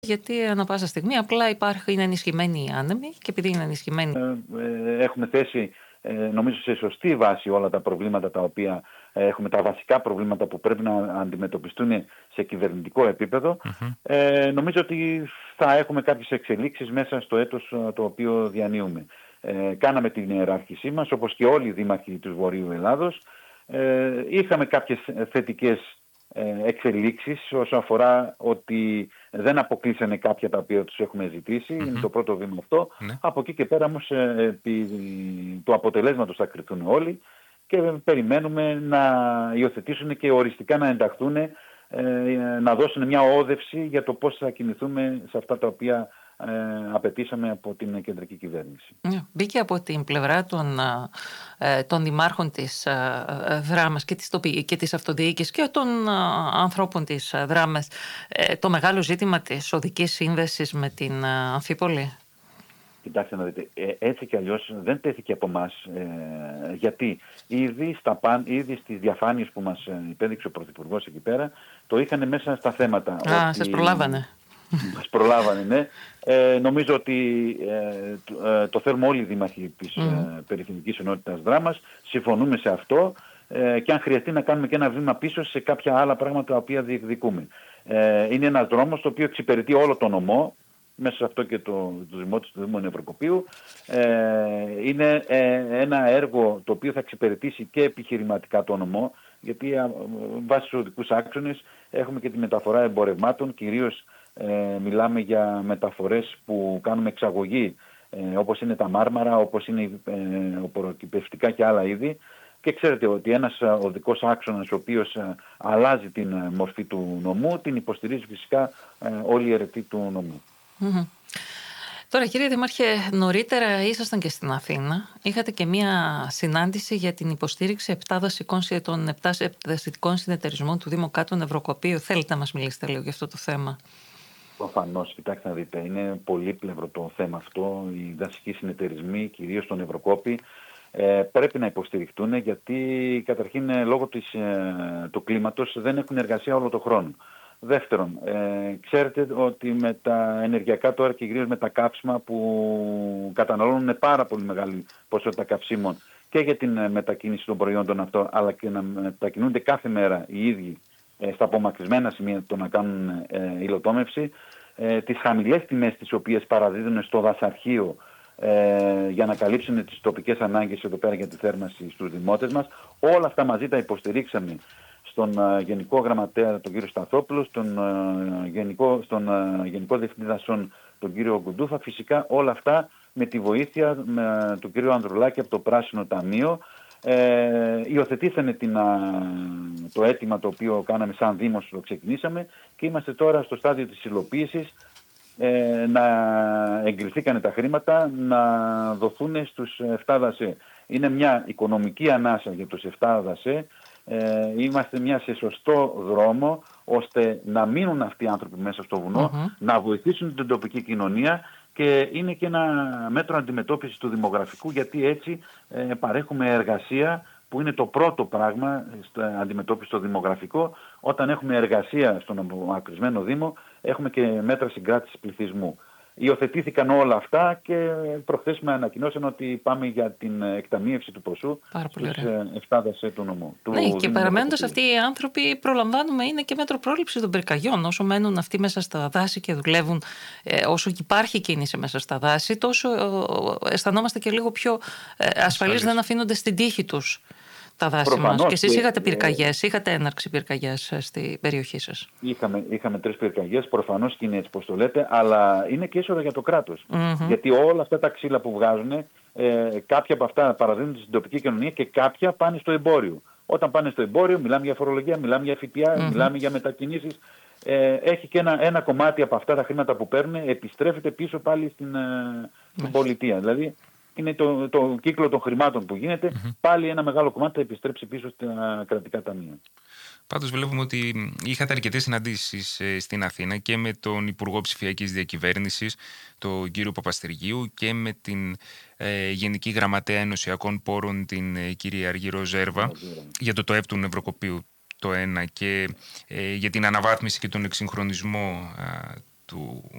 Γιατί ανά πάσα στιγμή απλά είναι ενισχυμένοι οι άνεμοι και επειδή είναι ενισχυμένοι. Έχουμε θέσει νομίζω σε σωστή βάση όλα τα προβλήματα τα οποία έχουμε, τα βασικά προβλήματα που πρέπει να αντιμετωπιστούν σε κυβερνητικό επίπεδο. Νομίζω ότι θα έχουμε κάποιες εξελίξεις μέσα στο έτος το οποίο διανύουμε. Κάναμε την ιεράρχησή μας, όπως και όλοι οι δήμαρχοι του Βορείου Ελλάδος. Είχαμε κάποιες θετικές εξελίξεις όσο αφορά ότι δεν αποκλείσανε κάποια τα οποία τους έχουμε ζητήσει. Είναι το πρώτο βήμα αυτό. Από εκεί και πέρα όμως του αποτελέσματος θα κρυφθούν όλοι και περιμένουμε να υιοθετήσουν και οριστικά να ενταχθούν, να δώσουν μια όδευση για το πώς θα κινηθούμε σε αυτά τα οποία απαιτήσαμε από την κεντρική κυβέρνηση. Μπήκε από την πλευρά των δημάρχων της Δράμας και της αυτοδιοίκησης και των ανθρώπων της Δράμας το μεγάλο ζήτημα της οδικής σύνδεσης με την Αμφίπολη. Κοιτάξτε να δείτε, έτσι κι αλλιώς δεν τέθηκε από εμάς, γιατί ήδη στις διαφάνειες που μας υπέδειξε ο Πρωθυπουργός εκεί πέρα, το είχαν μέσα στα θέματα. Σας προλάβανε. Μας προλάβανε, ναι. Νομίζω ότι το θέλουμε όλοι οι δήμαρχοι της Περιφερειακής Ενότητας Δράμας, συμφωνούμε σε αυτό και αν χρειαστεί να κάνουμε και ένα βήμα πίσω σε κάποια άλλα πράγματα τα οποία διεκδικούμε. Είναι ένας δρόμος το οποίο εξυπηρετεί όλο τον νομό, μέσα σε αυτό και το Δημό του Δήμου Νευροκοπίου. Είναι ένα έργο το οποίο θα εξυπηρετήσει και επιχειρηματικά το νομό, γιατί βάσει στους οδικούς άξονες έχουμε και τη μεταφορά εμπορευμάτων, κυρίως μιλάμε για μεταφορές που κάνουμε εξαγωγή, όπως είναι τα μάρμαρα, όπως είναι οπωροκυπευτικά και άλλα είδη. Και ξέρετε ότι ένας οδικός άξονας ο οποίος αλλάζει την μορφή του νομού, την υποστηρίζει φυσικά όλη η αιρετή του νομού. Τώρα κύριε Δήμαρχε, νωρίτερα ήσασταν και στην Αθήνα. Είχατε και μία συνάντηση για την υποστήριξη των 7 δασικών συνεταιρισμών του Δήμου Κάτω Νευροκοπίου. Θέλετε να μας μιλήσετε λίγο για αυτό το θέμα? Προφανώς, κοιτάξτε να δείτε, είναι πολύπλευρο το θέμα αυτό. Οι δασικοί συνεταιρισμοί, κυρίως στον Νευροκόπη, πρέπει να υποστηριχτούν, γιατί καταρχήν λόγω του κλίματος δεν έχουν εργασία όλο τον χρόνο. Δεύτερον, ξέρετε ότι με τα ενεργειακά τώρα και κυρίως με τα καύσιμα που καταναλώνουν πάρα πολύ μεγάλη ποσότητα καυσίμων και για την μετακίνηση των προϊόντων αυτών, αλλά και να μετακινούνται κάθε μέρα οι ίδιοι στα απομακρυσμένα σημεία το να κάνουν υλοτόμευση, τις χαμηλές τιμές τις οποίες παραδίδουν στο δασαρχείο για να καλύψουν τις τοπικές ανάγκες εδώ πέρα για τη θέρμανση στους δημότες μας. Όλα αυτά μαζί τα υποστηρίξαμε στον Γενικό Γραμματέα τον κύριο Σταθόπουλο, στον Γενικό Διευθυντή Δασών τον κύριο Γκουντούφα. Φυσικά όλα αυτά με τη βοήθεια του κύριου Ανδρουλάκη από το Πράσινο Ταμείο. Υιοθετήσανε το αίτημα το οποίο κάναμε σαν Δήμος, το ξεκινήσαμε και είμαστε τώρα στο στάδιο της υλοποίησης, να εγκριθήκανε τα χρήματα να δοθούν στους 7 δασέ. Είναι μια οικονομική ανάσα για τους 7 δασέ. Είμαστε σε σωστό δρόμο ώστε να μείνουν αυτοί οι άνθρωποι μέσα στο βουνό, να βοηθήσουν την τοπική κοινωνία και είναι και ένα μέτρο αντιμετώπισης του δημογραφικού, γιατί έτσι παρέχουμε εργασία που είναι το πρώτο πράγμα στην αντιμετώπιση στο δημογραφικό. Όταν έχουμε εργασία στον απομακρυσμένο Δήμο, έχουμε και μέτρα συγκράτησης πληθυσμού. Υιοθετήθηκαν όλα αυτά και προχθές με ανακοινώσαν ότι πάμε για την εκταμείευση του ποσού στους 7 δασέ του νομού. Ναι, και παραμένοντας αυτοί οι άνθρωποι, προλαμβάνουμε, είναι και μέτρο πρόληψης των πυρκαγιών. Όσο μένουν αυτοί μέσα στα δάση και δουλεύουν, όσο υπάρχει κίνηση μέσα στα δάση, τόσο αισθανόμαστε και λίγο πιο ασφαλείς, δεν αφήνονται στην τύχη τους τα δάση μας. Και εσείς είχατε πυρκαγιές, είχατε έναρξη πυρκαγιές στην περιοχή σας? Είχαμε 3 πυρκαγιές, προφανώς και είναι έτσι πως το λέτε, αλλά είναι και έσοδα για το κράτος. Γιατί όλα αυτά τα ξύλα που βγάζουν, κάποια από αυτά παραδίδονται στην τοπική κοινωνία και κάποια πάνε στο εμπόριο. Όταν πάνε στο εμπόριο, μιλάμε για φορολογία, μιλάμε για ΦΠΑ, μιλάμε για μετακινήσεις. Έχει και ένα κομμάτι από αυτά τα χρήματα που παίρνουν, επιστρέφεται πίσω πάλι στην πολιτεία. Δηλαδή, είναι το κύκλο των χρημάτων που γίνεται, πάλι ένα μεγάλο κομμάτι θα επιστρέψει πίσω στα κρατικά ταμεία. Πάντως βλέπουμε ότι είχατε αρκετές συναντήσεις στην Αθήνα και με τον Υπουργό Ψηφιακής Διακυβέρνησης, τον κύριο Παπαστεργίου, και με την Γενική Γραμματέα Ενωσιακών Πόρων, την κυρία Αργυρό Ζέρβα, για το ΕΠ του Νευροκοπίου το 1 και για την αναβάθμιση και τον εξυγχρονισμό του